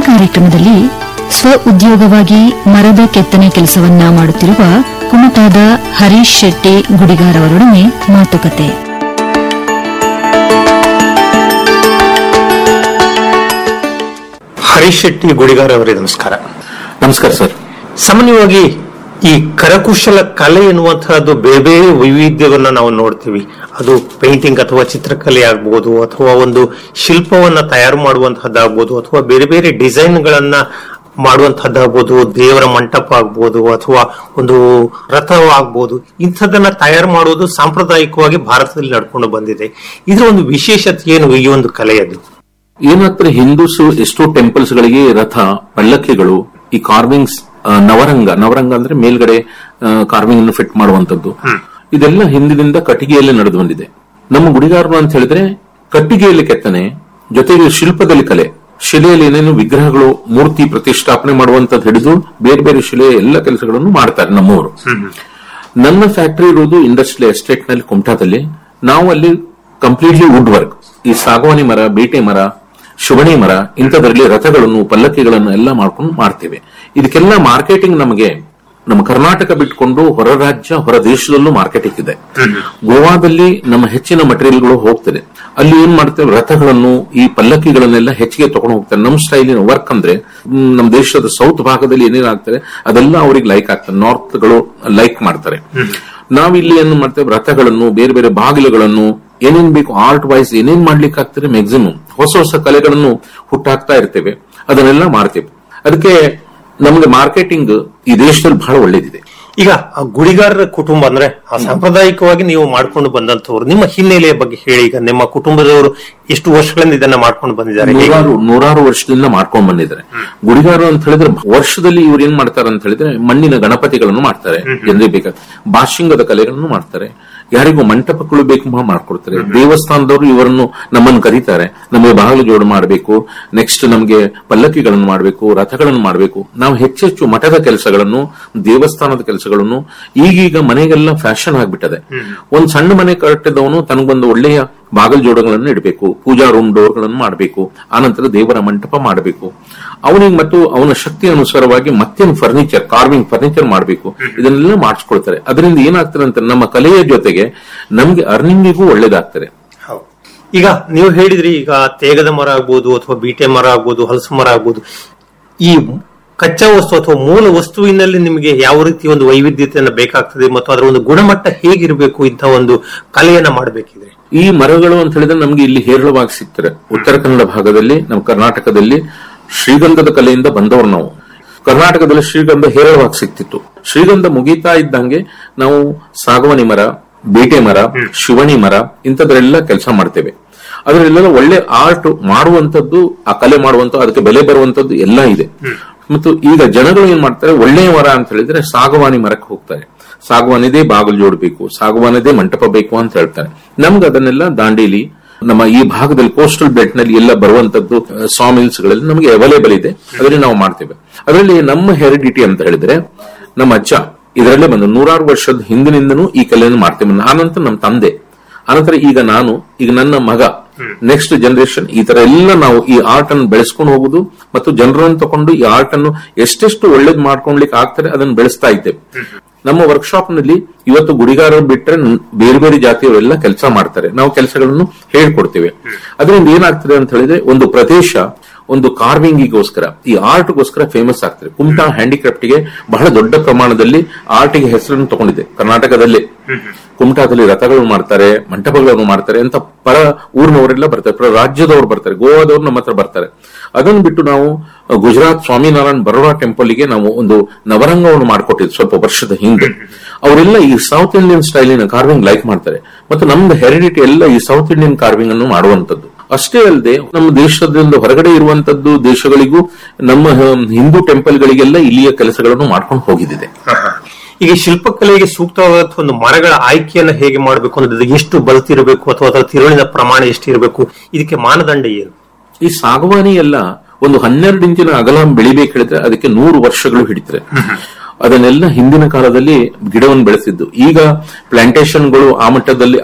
ಕಾರ್ಯಕ್ರಮದಲ್ಲಿ ಸ್ವ ಉದ್ಯೋಗವಾಗಿ ಮರದ ಕೆತ್ತನೆ ಕೆಲಸವನ್ನ ಮಾಡುತ್ತಿರುವ ಕುಮಟಾದ ಹರೀಶ್ ಶೆಟ್ಟಿ ಗುಡಿಗಾರ್ ಅವರೊಡನೆ ಮಾತುಕತೆ. ಹರೀಶ್ ಶೆಟ್ಟಿ ಗುಡಿಗಾರ್ ಅವರೇ, ನಮಸ್ಕಾರ. ನಮಸ್ಕಾರ ಸರ್. ಸಾಮಾನ್ಯವಾಗಿ ಈ ಕರಕುಶಲ ಕಲೆ ಎನ್ನುವಂತಹದ್ದು ಬೇರೆ ಬೇರೆ ವೈವಿಧ್ಯವನ್ನ ನಾವು ನೋಡ್ತೀವಿ. ಅದು ಪೇಂಟಿಂಗ್ ಅಥವಾ ಚಿತ್ರಕಲೆ ಆಗ್ಬಹುದು, ಅಥವಾ ಒಂದು ಶಿಲ್ಪವನ್ನ ತಯಾರು ಮಾಡುವಂತಹದ್ದಾಗ್ಬೋದು, ಅಥವಾ ಬೇರೆ ಬೇರೆ ಡಿಸೈನ್ ಗಳನ್ನ ಮಾಡುವಂತಹದ್ದಾಗ್ಬೋದು, ದೇವರ ಮಂಟಪ ಆಗ್ಬೋದು, ಅಥವಾ ಒಂದು ರಥವಾಗ್ಬೋದು. ಇಂಥದನ್ನ ತಯಾರು ಮಾಡುವುದು ಸಾಂಪ್ರದಾಯಿಕವಾಗಿ ಭಾರತದಲ್ಲಿ ನಡ್ಕೊಂಡು ಬಂದಿದೆ. ಇದರ ಒಂದು ವಿಶೇಷತೆ ಏನು ಈ ಒಂದು ಕಲೆಯದು? ಏನಾಗ್ತದೆ, ಹಿಂದೂಸ್ ಎಷ್ಟೋ ಟೆಂಪಲ್ಸ್ ಗಳಿಗೆ ರಥ, ಪಲ್ಲಕ್ಕಿಗಳು, ಈ ಕಾರ್ವಿಂಗ್ಸ್, ನವರಂಗ ಅಂದ್ರೆ ಮೇಲ್ಗಡೆ ಕಾರ್ವಿಂಗ್ ಅನ್ನು ಫಿಟ್ ಮಾಡುವಂತದ್ದು, ಇದೆಲ್ಲ ಹಿಂದಿನಿಂದ ಕಟ್ಟಿಗೆಯಲ್ಲಿ ನಡೆದು ಬಂದಿದೆ. ನಮ್ಮ ಗುಡಿಗಾರರು ಅಂತ ಹೇಳಿದ್ರೆ ಕಟ್ಟಿಗೆಯಲ್ಲಿ ಕೆತ್ತನೆ ಜೊತೆಗೆ ಶಿಲ್ಪದಲ್ಲಿ ಕಲೆ, ಶಿಲೆಯಲ್ಲಿ ಏನೇನು ವಿಗ್ರಹಗಳು, ಮೂರ್ತಿ ಪ್ರತಿಷ್ಠಾಪನೆ ಮಾಡುವಂತದ್ದು ಹಿಡಿದು ಬೇರೆ ಬೇರೆ ಶಿಲೆಯ ಎಲ್ಲ ಕೆಲಸಗಳನ್ನು ಮಾಡ್ತಾರೆ ನಮ್ಮವರು. ನನ್ನ ಫ್ಯಾಕ್ಟರಿ ಇರುವುದು ಇಂಡಸ್ಟ್ರಿಯಲ್ ಎಸ್ಟೇಟ್ ನಲ್ಲಿ ಕುಮಟಾದಲ್ಲಿ. ನಾವು ಅಲ್ಲಿ ಕಂಪ್ಲೀಟ್ಲಿ ವುಡ್ ವರ್ಕ್, ಈ ಸಾಗವಾನಿ ಮರ, ಬೇಟೆ ಮರ, ಶುಭಣಿ ಮರ, ಇಂಥದ್ರಲ್ಲಿ ರಥಗಳನ್ನು, ಪಲ್ಲಕ್ಕಿಗಳನ್ನು ಎಲ್ಲ ಮಾಡ್ಕೊಂಡು ಮಾಡ್ತೇವೆ. ಇದಕ್ಕೆಲ್ಲ ಮಾರ್ಕೆಟಿಂಗ್ ನಮಗೆ ನಮ್ಮ ಕರ್ನಾಟಕ ಬಿಟ್ಕೊಂಡು ಹೊರ ರಾಜ್ಯ, ಹೊರ ದೇಶದಲ್ಲೂ ಮಾರ್ಕೆಟಿಂಗ್ ಇದೆ. ಗೋವಾದಲ್ಲಿ ನಮ್ಮ ಹೆಚ್ಚಿನ ಮಟೀರಿಯಲ್ಗಳು ಹೋಗ್ತದೆ. ಅಲ್ಲಿ ಏನ್ ಮಾಡ್ತೇವೆ, ರಥಗಳನ್ನು, ಈ ಪಲ್ಲಕ್ಕಿಗಳನ್ನೆಲ್ಲ ಹೆಚ್ಚಿಗೆ ತಗೊಂಡು ಹೋಗ್ತಾರೆ. ನಮ್ಮ ಸ್ಟೈಲಿನ ವರ್ಕ್ ಅಂದ್ರೆ ನಮ್ಮ ದೇಶದ ಸೌತ್ ಭಾಗದಲ್ಲಿ ಏನೇನಾಗ್ತದೆ ಅದೆಲ್ಲ ಅವ್ರಿಗೆ ಲೈಕ್ ಆಗ್ತದೆ, ನಾರ್ತ್ ಗಳು ಲೈಕ್ ಮಾಡ್ತಾರೆ. ನಾವಿಲ್ಲಿ ಏನ್ ಮಾಡ್ತೇವೆ, ರಥಗಳನ್ನು, ಬೇರೆ ಬೇರೆ ಬಾಗಿಲುಗಳನ್ನು, ಏನೇನ್ ಬೇಕು ಆರ್ಟ್ ವೈಸ್ ಏನೇನ್ ಮಾಡ್ಲಿಕ್ಕೆ ಆಗ್ತದೆ ಮ್ಯಾಕ್ಸಿಮಮ್ ಹೊಸ ಹೊಸ ಕಲೆಗಳನ್ನು ಹುಟ್ಟಾಕ್ತಾ ಇರ್ತೇವೆ, ಅದನ್ನೆಲ್ಲ ಮಾಡ್ತೇವೆ. ಅದಕ್ಕೆ ನಮಗೆ ಮಾರ್ಕೆಟಿಂಗ್ ಈ ದೇಶದಲ್ಲಿ ಬಹಳ ಒಳ್ಳೇದಿದೆ. ಈಗ ಗುಡಿಗಾರರ ಕುಟುಂಬ ಅಂದ್ರೆ ಸಾಂಪ್ರದಾಯಿಕವಾಗಿ ನೀವು ಮಾಡ್ಕೊಂಡು ಬಂದಂತವ್ರು, ನಿಮ್ಮ ಹಿನ್ನೆಲೆಯ ಬಗ್ಗೆ ಹೇಳಿ. ಈಗ ನಿಮ್ಮ ಕುಟುಂಬದವರು ಎಷ್ಟು ವರ್ಷಗಳಿಂದ ಇದನ್ನ ಮಾಡ್ಕೊಂಡು ಬಂದಿದ್ದಾರೆ? ನೂರಾರು ವರ್ಷದಿಂದ ಮಾಡ್ಕೊಂಡು ಬಂದಿದ್ದಾರೆ. ಗುಡಿಗಾರರು ಅಂತ ಹೇಳಿದ್ರೆ ವರ್ಷದಲ್ಲಿ ಇವ್ರು ಏನ್ ಮಾಡ್ತಾರೆ ಅಂತ ಹೇಳಿದ್ರೆ ಮಣ್ಣಿನ ಗಣಪತಿಗಳನ್ನು ಮಾಡ್ತಾರೆ, ಜನರಿಗೆ ಬೇಕಾದ ಬಾಶಿಂಗದ ಕಲೆಗಳನ್ನು ಮಾಡ್ತಾರೆ, ಯಾರಿಗೂ ಮಂಟಪಗಳು ಬೇಕು ಮಾಡ್ಕೊಡ್ತಾರೆ. ದೇವಸ್ಥಾನದವರು ಇವರನ್ನು ನಮ್ಮನ್ನು ಕರೀತಾರೆ, ನಮಗೆ ಬಾಗಿಲು ಜೋಡು ಮಾಡಬೇಕು, ನೆಕ್ಸ್ಟ್ ನಮಗೆ ಪಲ್ಲಕ್ಕಿಗಳನ್ನು ಮಾಡಬೇಕು, ರಥಗಳನ್ನು ಮಾಡಬೇಕು. ನಾವು ಹೆಚ್ಚೆಚ್ಚು ಮಠದ ಕೆಲಸಗಳನ್ನು, ದೇವಸ್ಥಾನದ ಕೆಲಸಗಳನ್ನು, ಈಗೀಗ ಮನೆಗೆಲ್ಲ ಫ್ಯಾಷನ್ ಆಗ್ಬಿಟ್ಟದೆ. ಒಂದ್ ಸಣ್ಣ ಮನೆ ಕಟ್ಟಿದವನು ತನಗೊಂದು ಒಳ್ಳೆಯ ಬಾಗಿಲು ಜೋಡಗಳನ್ನು ಇಡಬೇಕು, ಪೂಜಾ ರೂಮ್ ಡೋರ್ಗಳನ್ನು ಮಾಡಬೇಕು, ಆನಂತರ ದೇವರ ಮಂಟಪ ಮಾಡಬೇಕು. ಅವನಿಗೆ ಮತ್ತು ಅವನ ಶಕ್ತಿ ಅನುಸಾರವಾಗಿ ಮತ್ತೇನು ಫರ್ನಿಚರ್, ಕಾರ್ವಿಂಗ್ ಫರ್ನಿಚರ್ ಮಾಡಬೇಕು, ಇದನ್ನೆಲ್ಲ ಮಾಡಿಸ್ಕೊಳ್ತಾರೆ. ಅದರಿಂದ ಏನಾಗ್ತದೆ ಅಂತ ನಮ್ಮ ಕಲೆಯ ಜೊತೆಗೆ ನಮ್ಗೆ ಅರ್ನಿಂಗಿಗೂ ಒಳ್ಳೇದಾಗ್ತದೆ. ಈಗ ನೀವು ಹೇಳಿದ್ರಿ, ಈಗ ತೇಗದ ಮರ ಆಗ್ಬೋದು, ಅಥವಾ ಬೀಟೆ ಮರ ಆಗ್ಬೋದು, ಹಲಸು ಮರ ಆಗ್ಬೋದು, ಈ ಕಚ್ಚಾ ವಸ್ತು ಅಥವಾ ಮೂಲ ವಸ್ತುವಿನಲ್ಲಿ ನಿಮಗೆ ಯಾವ ರೀತಿ ಒಂದು ವೈವಿಧ್ಯತೆಯನ್ನು ಬೇಕಾಗ್ತದೆ ಮತ್ತು ಅದರ ಒಂದು ಗುಣಮಟ್ಟ ಹೇಗಿರಬೇಕು ಇಂಥ ಒಂದು ಕಲೆಯನ್ನ ಮಾಡಬೇಕಿದ್ರೆ? ಈ ಮರಗಳು ಅಂತ ಹೇಳಿದ್ರೆ ನಮ್ಗೆ ಇಲ್ಲಿ ಹೇರಳವಾಗಿ ಸಿಗ್ತಾರೆ. ಉತ್ತರ ಕನ್ನಡ ಭಾಗದಲ್ಲಿ, ನಮ್ಮ ಕರ್ನಾಟಕದಲ್ಲಿ ಶ್ರೀಗಂಧದ ಕಲೆಯಿಂದ ಬಂದವರು ನಾವು. ಕರ್ನಾಟಕದಲ್ಲಿ ಶ್ರೀಗಂಧ ಹೇರಳವಾಗಿ ಸಿಗ್ತಿತ್ತು. ಶ್ರೀಗಂಧ ಮುಗೀತಾ ಇದ್ದಂಗೆ ನಾವು ಸಾಗವಾನಿ ಮರ, ಬೇಟೆ ಮರ, ಶಿವಣಿ ಮರ ಇಂಥದ್ರೆಲ್ಲ ಕೆಲಸ ಮಾಡ್ತೇವೆ. ಅದರಲ್ಲೆಲ್ಲ ಒಳ್ಳೆ ಆರ್ಟ್ ಮಾಡುವಂತದ್ದು, ಆ ಕಲೆ ಮಾಡುವಂತ, ಅದಕ್ಕೆ ಬೆಲೆ ಬರುವಂತದ್ದು ಎಲ್ಲ ಇದೆ. ಮತ್ತು ಈಗ ಜನಗಳು ಏನ್ ಮಾಡ್ತಾರೆ, ಒಳ್ಳೆಯ ಮರ ಅಂತ ಹೇಳಿದ್ರೆ ಸಾಗವಾನಿ ಮರಕ್ಕೆ ಹೋಗ್ತಾರೆ. ಸಾಗವಾನಿದೇ ಬಾಗಿಲು ಜೋಡಬೇಕು, ಸಾಗವಾನಿದೇ ಮಂಟಪ ಬೇಕು ಅಂತ ಹೇಳ್ತಾರೆ. ನಮ್ಗೆ ಅದನ್ನೆಲ್ಲ ದಾಂಡೇಲಿ, ನಮ್ಮ ಈ ಭಾಗದಲ್ಲಿ ಕೋಸ್ಟಲ್ ಬೆಲ್ಟ್ ನಲ್ಲಿ ಎಲ್ಲ ಬರುವಂತದ್ದು ಸಾ ಮಿಲ್ಸ್ ಗಳಲ್ಲಿ ನಮಗೆ ಅವೈಲೇಬಲ್ ಇದೆ, ಅದರಲ್ಲಿ ನಾವು ಮಾಡ್ತೇವೆ. ಅದರಲ್ಲಿ ನಮ್ಮ ಹೆರಿಡಿಟಿ ಅಂತ ಹೇಳಿದ್ರೆ ನಮ್ಮ ಅಜ್ಜ ಇದರಲ್ಲೇ ಬಂದು ನೂರಾರು ವರ್ಷದ ಹಿಂದಿನಿಂದನೂ ಈ ಕಲೆಯನ್ನು ಮಾಡ್ತೇವೆ. ಆನಂತರ ನಮ್ಮ ತಂದೆ, ಆನಂತರ ಈಗ ನಾನು, ಈಗ ನನ್ನ ಮಗ, ನೆಕ್ಸ್ಟ್ ಜನರೇಷನ್, ಈ ತರ ಎಲ್ಲ ನಾವು ಈ ಆರ್ಟ್ ಅನ್ನು ಬೆಳೆಸ್ಕೊಂಡು ಹೋಗುದು ಮತ್ತು ಜನರನ್ನು ತಗೊಂಡು ಈ ಆರ್ಟ್ ಅನ್ನು ಎಷ್ಟೆಷ್ಟು ಒಳ್ಳೇದ್ ಮಾಡ್ಕೊಳ್ಲಿಕ್ಕೆ ಆಗ್ತಾರೆ ಅದನ್ನು ಬೆಳೆಸ್ತಾ ಇದ್ದೇವೆ. ನಮ್ಮ ವರ್ಕ್ಶಾಪ್ ನಲ್ಲಿ ಇವತ್ತು ಗುಡಿಗಾರರು ಬಿಟ್ಟರೆ ಬೇರೆ ಬೇರೆ ಜಾತಿಯವರೆಲ್ಲ ಕೆಲಸ ಮಾಡ್ತಾರೆ. ನಾವು ಕೆಲಸಗಳನ್ನು ಹೇಳ್ಕೊಡ್ತೇವೆ. ಅದರಿಂದ ಏನಾಗ್ತದೆ ಅಂತ ಹೇಳಿದ್ರೆ ಒಂದು ಪ್ರದೇಶ ಒಂದು ಕಾರ್ವಿಂಗಿಗೋಸ್ಕರ, ಈ ಆರ್ಟ್ಗೋಸ್ಕರ ಫೇಮಸ್ ಆಗ್ತದೆ. ಕುಮಟಾ ಹ್ಯಾಂಡಿಕ್ರಾಫ್ಟ್ ಗೆ ಬಹಳ ದೊಡ್ಡ ಪ್ರಮಾಣದಲ್ಲಿ ಆರ್ಟ್ಗೆ ಹೆಸರನ್ನು ತಗೊಂಡಿದೆ ಕರ್ನಾಟಕದಲ್ಲಿ. ಕುಮಟಾದಲ್ಲಿ ರಥಗಳನ್ನು ಮಾಡ್ತಾರೆ, ಮಂಟಪಗಳನ್ನು ಮಾಡ್ತಾರೆ ಅಂತ ಪರ ಊರಿನವರೆಲ್ಲ ಬರ್ತಾರೆ, ಪರ ರಾಜ್ಯದವರು ಬರ್ತಾರೆ, ಗೋವಾದವರು ನಮ್ಮ ಹತ್ರ ಬರ್ತಾರೆ. ಅದನ್ನು ಬಿಟ್ಟು ನಾವು ಗುಜರಾತ್ ಸ್ವಾಮಿನಾರಾಯಣ್ ಬರೋಡಾ ಟೆಂಪಲ್ ಗೆ ನಾವು ಒಂದು ನವರಂಗವನ್ನು ಮಾಡಿಕೊಟ್ಟಿದ್ವಿ ಸ್ವಲ್ಪ ವರ್ಷದ ಹಿಂದೆ. ಅವರೆಲ್ಲ ಈ ಸೌತ್ ಇಂಡಿಯನ್ ಸ್ಟೈಲಿನ ಕಾರ್ವಿಂಗ್ ಲೈಕ್ ಮಾಡ್ತಾರೆ. ಮತ್ತು ನಮ್ದು ಹೆರಿಡಿಟಿ ಎಲ್ಲ ಈ ಸೌತ್ ಇಂಡಿಯನ್ ಕಾರ್ವಿಂಗ್ ಅನ್ನು ಮಾಡುವಂತದ್ದು. ಅಷ್ಟೇ ಅಲ್ಲದೆ ನಮ್ಮ ದೇಶದಿಂದ ಹೊರಗಡೆ ಇರುವಂತದ್ದು ದೇಶಗಳಿಗೂ ನಮ್ಮ ಹಿಂದೂ ಟೆಂಪಲ್ ಗಳಿಗೆಲ್ಲ ಇಲ್ಲಿಯ ಕೆಲಸಗಳನ್ನು ಮಾಡ್ಕೊಂಡು ಹೋಗಿದ್ದಿದೆ. ಈಗ ಶಿಲ್ಪಕಲೆಗೆ ಸೂಕ್ತವಾದ ಒಂದು ಮರಗಳ ಆಯ್ಕೆಯನ್ನು ಹೇಗೆ ಮಾಡಬೇಕು ಅನ್ನೋದು, ಎಷ್ಟು ಬಲ್ತಿರಬೇಕು ಅಥವಾ ಅದರ ತಿರುಳಿನ ಪ್ರಮಾಣ ಎಷ್ಟಿರಬೇಕು, ಇದಕ್ಕೆ ಮಾನದಂಡ ಏನು? ಈ ಸಾಗವಾನಿ ಎಲ್ಲ ಒಂದು 12 ಇಂಚಿನ ಅಗಲ ಬೆಳಿಬೇಕು ಹೇಳಿದ್ರೆ ಅದಕ್ಕೆ 100 ವರ್ಷಗಳು ಹಿಡಿತಾರೆ. ಅದನ್ನೆಲ್ಲ ಹಿಂದಿನ ಕಾಲದಲ್ಲಿ ಗಿಡವನ್ನು ಬೆಳೆಸಿದ್ದು. ಈಗ ಪ್ಲಾಂಟೇಶನ್ಗಳು ಆ ಮಟ್ಟದಲ್ಲಿ